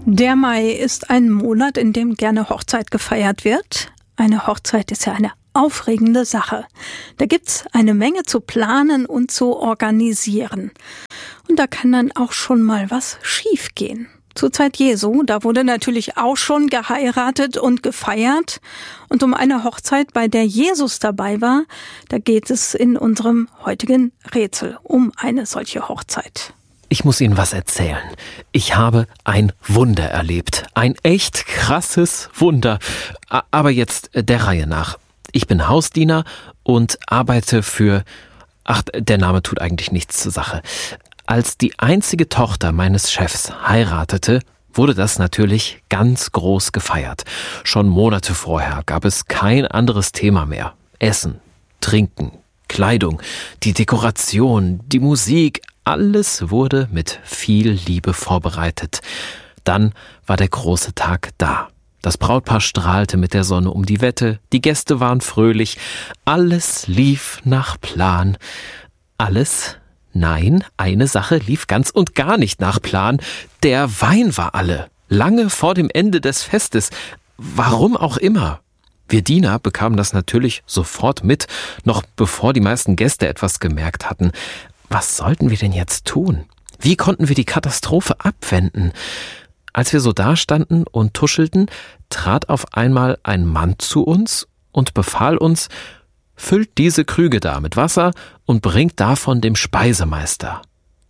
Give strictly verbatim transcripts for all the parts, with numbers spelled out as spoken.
Der Mai ist ein Monat, in dem gerne Hochzeit gefeiert wird. Eine Hochzeit ist ja eine aufregende Sache. Da gibt's eine Menge zu planen und zu organisieren. Und da kann dann auch schon mal was schiefgehen. Zur Zeit Jesu, da wurde natürlich auch schon geheiratet und gefeiert. Und um eine Hochzeit, bei der Jesus dabei war, da geht es in unserem heutigen Rätsel um eine solche Hochzeit. Ich muss Ihnen was erzählen. Ich habe ein Wunder erlebt. Ein echt krasses Wunder. Aber jetzt der Reihe nach. Ich bin Hausdiener und arbeite für... Ach, der Name tut eigentlich nichts zur Sache. Als die einzige Tochter meines Chefs heiratete, wurde das natürlich ganz groß gefeiert. Schon Monate vorher gab es kein anderes Thema mehr. Essen, Trinken, Kleidung, die Dekoration, die Musik, alles wurde mit viel Liebe vorbereitet. Dann war der große Tag da. Das Brautpaar strahlte mit der Sonne um die Wette, die Gäste waren fröhlich, alles lief nach Plan. Alles? Nein, eine Sache lief ganz und gar nicht nach Plan. Der Wein war alle, lange vor dem Ende des Festes. Warum auch immer. Wir Diener bekamen das natürlich sofort mit, noch bevor die meisten Gäste etwas gemerkt hatten. Was sollten wir denn jetzt tun? Wie konnten wir die Katastrophe abwenden? Als wir so dastanden und tuschelten, trat auf einmal ein Mann zu uns und befahl uns, füllt diese Krüge da mit Wasser und bringt davon dem Speisemeister.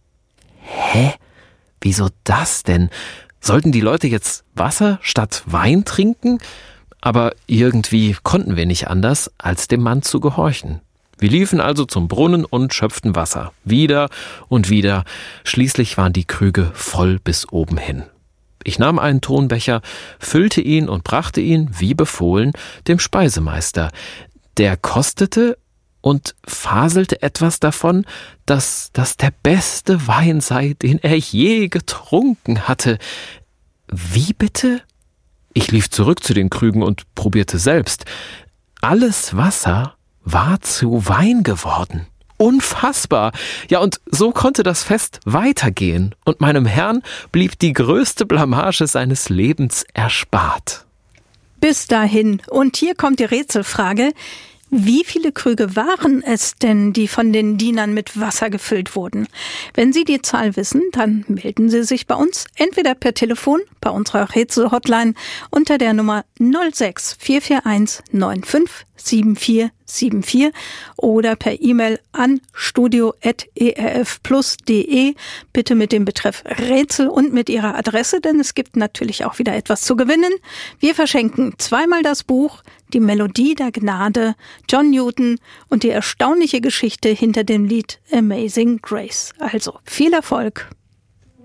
Hä? Wieso das denn? Sollten die Leute jetzt Wasser statt Wein trinken? Aber irgendwie konnten wir nicht anders, als dem Mann zu gehorchen. Wir liefen also zum Brunnen und schöpften Wasser. Wieder und wieder. Schließlich waren die Krüge voll bis oben hin. Ich nahm einen Tonbecher, füllte ihn und brachte ihn, wie befohlen, dem Speisemeister. Der kostete und faselte etwas davon, dass das der beste Wein sei, den er je getrunken hatte. Wie bitte? Ich lief zurück zu den Krügen und probierte selbst. Alles Wasser war zu Wein geworden. Unfassbar! Ja, und so konnte das Fest weitergehen und meinem Herrn blieb die größte Blamage seines Lebens erspart. Bis dahin. Und hier kommt die Rätselfrage. Wie viele Krüge waren es denn, die von den Dienern mit Wasser gefüllt wurden? Wenn Sie die Zahl wissen, dann melden Sie sich bei uns, entweder per Telefon bei unserer Rätsel-Hotline unter der Nummer null sechs vier vier eins neun fünf sieben vier sieben vier oder per E-Mail an studio at e r f plus punkt d e, bitte mit dem Betreff Rätsel und mit Ihrer Adresse, denn es gibt natürlich auch wieder etwas zu gewinnen. Wir verschenken zweimal das Buch Die Melodie der Gnade, John Newton und die erstaunliche Geschichte hinter dem Lied Amazing Grace. Also viel Erfolg!